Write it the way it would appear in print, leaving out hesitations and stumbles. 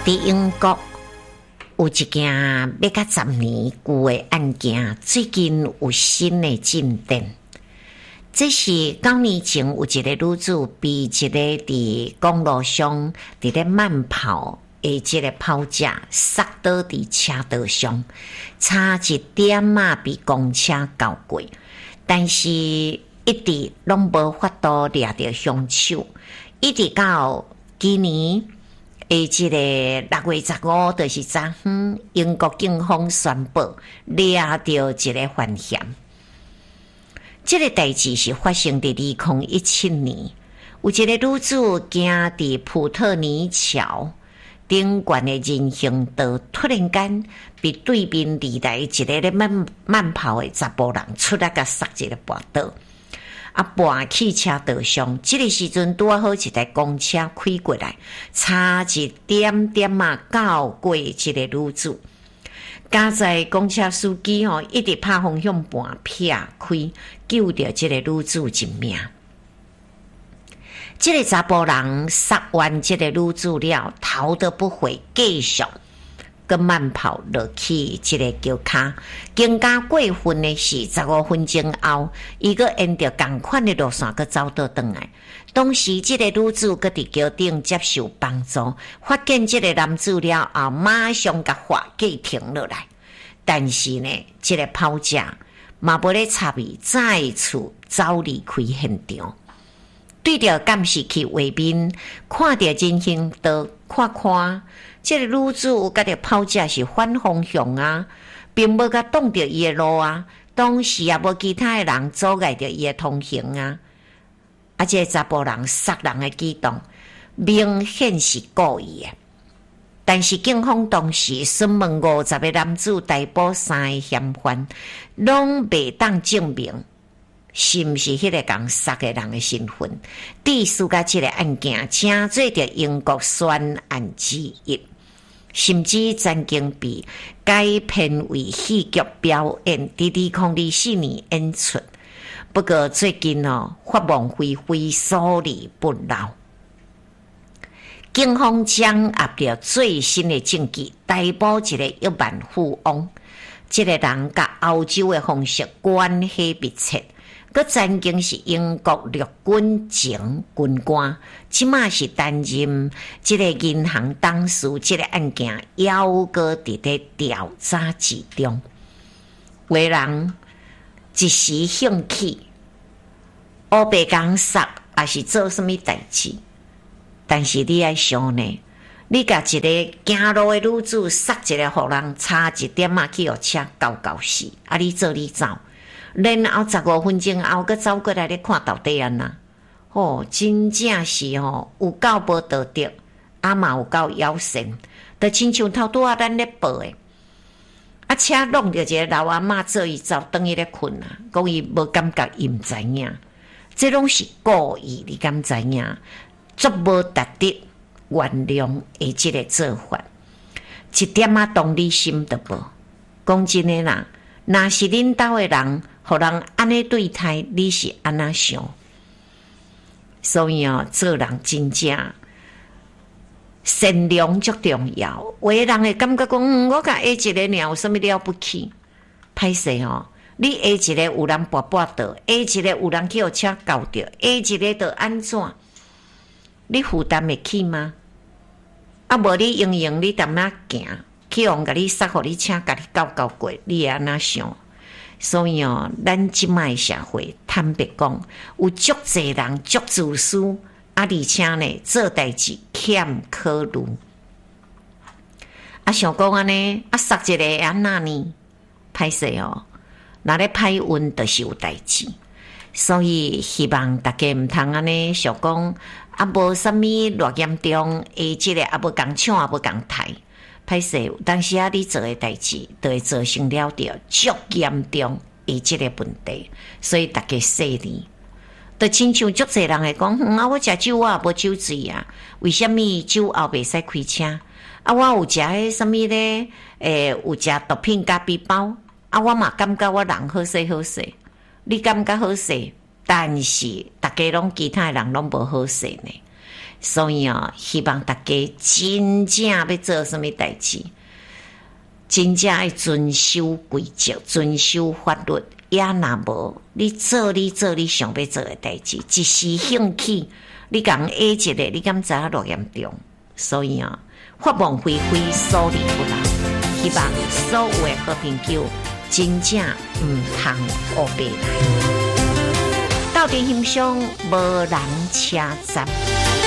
伫英国有一件要到10年旧的案件，最近有新的进展。这是9年前有一个女子被一个伫公路上伫咧慢跑的这个跑者摔倒伫车道上，差一点被公车交过，但是一直拢无法度抓到凶手，一直到今年这个6月15，就是昨昏，英国警方宣布抓到一个犯嫌。这个代志是发生在2017年，有一个女子行伫普特尼桥顶悬的人行道，突然间被对面而来一个咧慢跑的查甫人出来甲摔一个跋倒。跋汽车道上，这个时阵拄好一台公车开过来，差一点点到过这个女子。加在公车司机一直拍方向盘劈开，救着这个女子一命。这个查甫人杀完这个女子了，逃得不回，继续跟慢跑落去这个桥卡。更加过分的是，15分钟后，伊个沿着同款的路线个走倒转来。当时这个女子搁伫桥顶接受帮助，发现这个男子了后，马上甲滑计停落来。但是呢，这个跑者嘛无咧插伊，再次走离开现场。对着监视器画面，看着人行道，看这个女子甲着跑者是反方向啊，并无甲挡着伊的路啊，当时也无其他的人阻碍着伊的通行啊。这个查甫人杀人的举动，明显是故意的。但是警方当时询问50个男子逮捕3个嫌犯，拢未当证明是毋是迄个共杀的人的身份。第四个这个案件正做着英国悬案之一，甚至曾经被改编为戏剧表演，在2024年演出。不过最近法网恢恢，所利不饶。警方掌握了最新的证据，逮捕一个亿万富翁。这个人甲欧洲的方式关系密切，佮曾经是英国陆军前军官，即马是担任这个银行董事。这个案件还搁伫咧调查之中。有人一时兴起，黑白讲杀，也是做什么代志？但是你要想呢，你甲一个行路的女子杀一个互人，差一点去互车交死，你做你走，然后15分钟后佮走过来咧看到底安那？真正是有够无道德，嘛有够妖神，就亲像头拄咱咧报的。车弄着一个老阿嬷做伊走，等伊咧困啊，讲伊无感觉，伊毋知影，这拢是故意，你敢知影？足无值得原谅的这个做法，一点同理心都无。讲真的啦，若是恁兜的人，互人安尼对待，你是安那想？所以做人真正善良足重要。有的人会感觉讲，我甲下一个尔有啥物了不起？歹势你下一个有人跋倒，下一个有人去互车搞着，下一个就安怎？你负担得起吗？无你用你踮那行，去互甲你杀，互你车甲你交过，你会安那想？所以咱即摆社会，坦白讲，有足侪人足自私，而且呢，做代志欠考虑。想讲安尼，杀一个安那呢？歹势若咧歹运，就是有代志。所以希望大家毋通安尼想讲。无啥物偌严重，即个无共抢，无共刣，歹势。当时你做的代志，就会造成了着足严重的即个问题。所以大家细腻，就亲像足侪人会讲，我食酒我也无酒醉啊，为什么酒后袂使开车？我有食迄啥物咧？有食毒品加皮包，我嘛感觉我人好势好势，你感觉好势？但是大家拢其他人拢无好势呢， 所以希望大家真正要做什么代志，真正要遵守规则，遵守法律。也若无，你做你想要做的代志，一时兴起，你讲下一个，你敢知影多严重？所以法网恢恢，疏离不老。希望所有的好朋友真正唔通乌白来，斗阵欣赏无人车站。